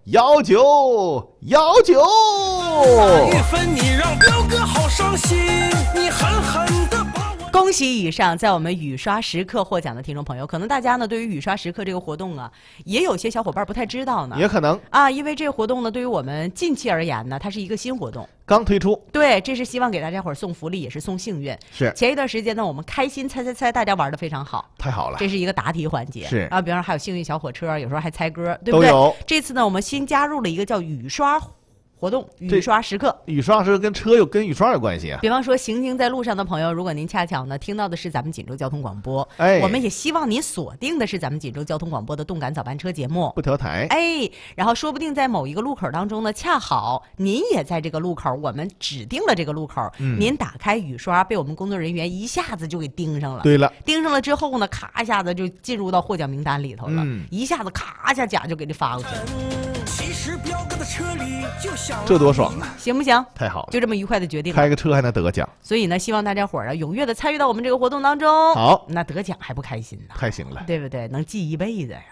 1919。 一分你让表哥好伤心，你狠狠的把我。 恭喜以上在我们雨刷时刻获奖的听众朋友，可能大家呢对于雨刷时刻这个活动啊，也有些小伙伴不太知道呢， 也可能啊，因为这个活动呢，对于我们近期而言呢，它是一个新活动， 刚推出。 对，这是希望给大家伙儿送福利，也是送幸运。 是前一段时间呢，我们开心猜猜猜，大家玩的非常好， 太好了， 这是一个答题环节。 是啊，比方说还有幸运小火车，有时候还猜歌，对不对？ 都有。 这次呢，我们新加入了一个叫雨刷活动，雨刷时刻。 雨刷是跟车跟雨刷有关系啊。 比方说，行经在路上的朋友，如果您恰巧呢听到的是咱们锦州交通广播，我们也希望您锁定的是咱们锦州交通广播的动感早班车节目， 不调台。 然后说不定在某一个路口当中呢，恰好您也在这个路口，我们指定了这个路口，您打开雨刷，被我们工作人员一下子就给盯上了。 对了， 盯上了之后呢，咔一下子就进入到获奖名单里头了，一下子咔一下奖就给你发过去了。 其实彪哥的车里就想这多爽啊！ 行不行？ 太好了， 就这么愉快的决定了， 开个车还能得个奖。 所以呢，希望大家伙儿啊踊跃的参与到我们这个活动当中。 好， 那得奖还不开心呢？ 太行了， 对不对？能记一辈子呀！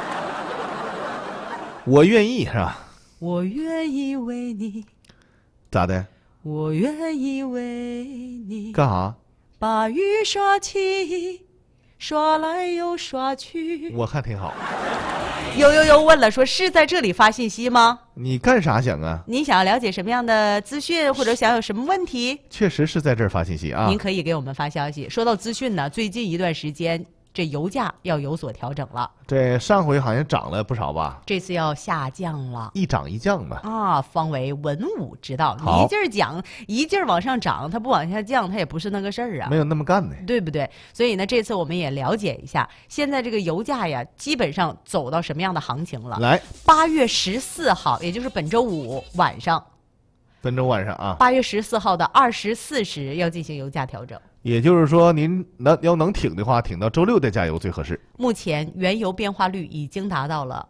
我愿意是吧？ 我愿意为你， 咋的？ 我愿意为你干啥？ 把雨刷起，刷来又刷去。 我看挺好。 有问了，说是在这里发信息吗？ 你干啥想啊？ 你想要了解什么样的资讯，或者想有什么问题？ 确实是在这儿发信息啊。 您可以给我们发消息。说到资讯呢，最近一段时间这油价要有所调整了。 这上回好像涨了不少吧？ 这次要下降了， 一涨一降吧。 啊，方为文武之道，你一劲儿讲，一劲儿往上涨，它不往下降，它也不是那个事儿啊。 没有那么干的， 对不对？所以呢，这次我们也了解一下，现在这个油价呀，基本上走到什么样的行情了？ 来 ，8月14号，也就是本周五晚上。 本周晚上啊 ，8月14号的24时要进行油价调整。 也就是说，您要能挺的话，挺到周六再加油最合适。 目前原油变化率已经达到了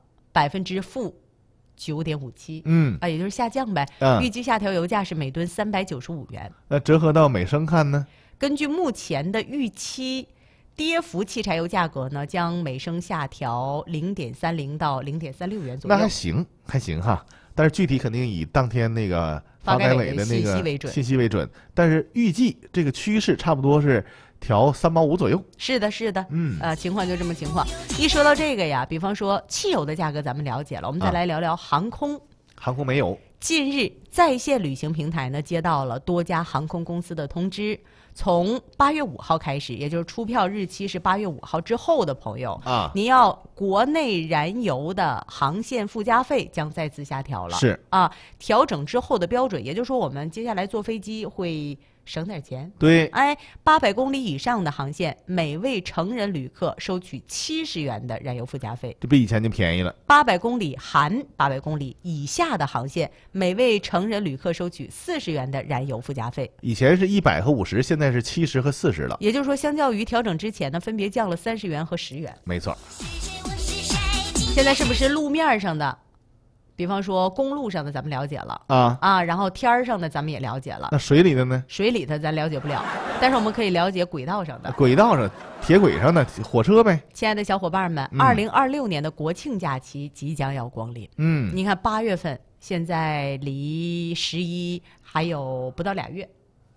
-9.57%，也就是下降呗。预计下调油价是每吨395元。 那折合到每升看呢？ 根据目前的预期，跌幅汽柴油价格呢将每升下调0.30到0.36元左右。 那还行，还行哈。但是具体肯定以当天那个发改委的那个信息为准，但是预计这个趋势差不多是调3毛5左右。 是的，是的，情况就这么情况。一说到这个呀，比方说汽油的价格咱们了解了，我们再来聊聊航空。 航空没有。 近日，在线旅行平台呢接到了多家航空公司的通知，从8月5号开始，也就是出票日期是8月5号之后的朋友啊， 您要国内燃油的航线附加费将再次下调了。 是啊，调整之后的标准，也就是说我们接下来坐飞机会省点钱。 对 ，800公里以上的航线，每位成人旅客收取70元的燃油附加费， 这比以前就便宜了。 800公里含800公里以下的航线，每位成人旅客收取40元的燃油附加费。 以前是100和50，现在是70和40了。 也就是说，相较于调整之前呢，分别降了30元和10元。 没错。 现在是不是路面上的？比方说公路上的咱们了解了然后天儿上的咱们也了解了。 那水里的呢？ 水里的咱了解不了，但是我们可以了解轨道上的。 轨道上、铁轨上的火车呗。 亲爱的小伙伴们，2026年的国庆假期即将要光临。你看8月份，现在离11还有不到2月。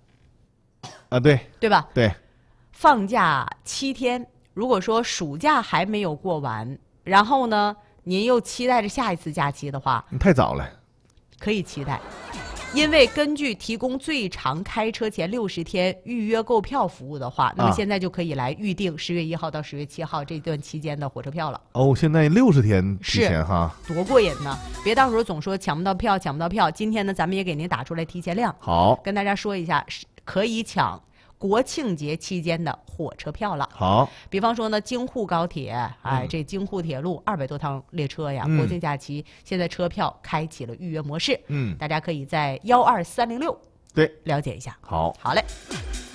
对吧？ 对。 放假7天，如果说暑假还没有过完，然后呢？您又期待着下一次假期的话， 你太早了。 可以期待，因为根据提供最长开车前60天预约购票服务的话，那么现在就可以来预定10月1号到10月7号这段期间的火车票了。 现在60天提前哈， 多过瘾呢！别到时候总说抢不到票，抢不到票。今天呢，咱们也给您打出来提前量。 好， 跟大家说一下，可以抢国庆节期间的火车票了。 好， 比方说呢，京沪高铁，这京沪铁路200多趟列车呀，国庆假期现在车票开启了预约模式。大家可以在12306 对了解一下。 好嘞。